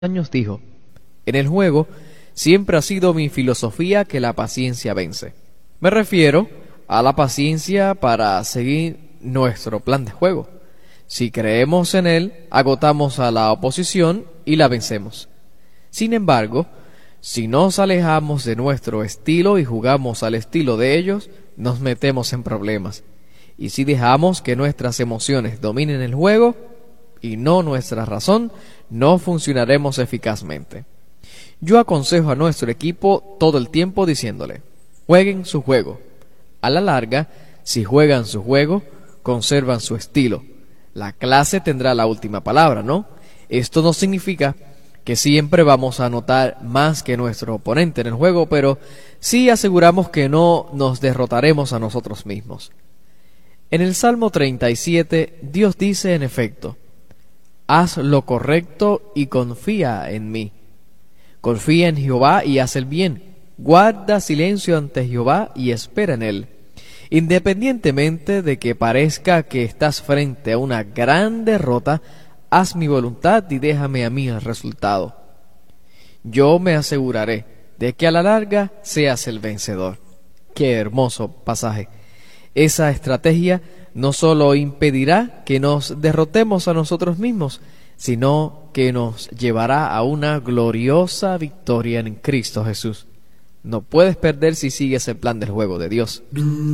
años dijo: en el juego siempre ha sido mi filosofía que la paciencia vence. Me refiero a la paciencia para seguir nuestro plan de juego. Si creemos en él, agotamos a la oposición y la vencemos. Sin embargo, si nos alejamos de nuestro estilo y jugamos al estilo de ellos, nos metemos en problemas. Y si dejamos que nuestras emociones dominen el juego y no nuestra razón, no funcionaremos eficazmente. Yo aconsejo a nuestro equipo todo el tiempo diciéndole: jueguen su juego. A la larga, si juegan su juego, conservan su estilo. La clase tendrá la última palabra, ¿no? Esto no significa que siempre vamos a anotar más que nuestro oponente en el juego, pero sí aseguramos que no nos derrotaremos a nosotros mismos. En el Salmo 37, Dios dice en efecto: haz lo correcto y confía en mí. Confía en Jehová y haz el bien. Guarda silencio ante Jehová y espera en él. Independientemente de que parezca que estás frente a una gran derrota, haz mi voluntad y déjame a mí el resultado. Yo me aseguraré de que a la larga seas el vencedor. Qué hermoso pasaje. Esa estrategia no solo impedirá que nos derrotemos a nosotros mismos, sino que nos llevará a una gloriosa victoria en Cristo Jesús. No puedes perder si sigues el plan del juego de Dios.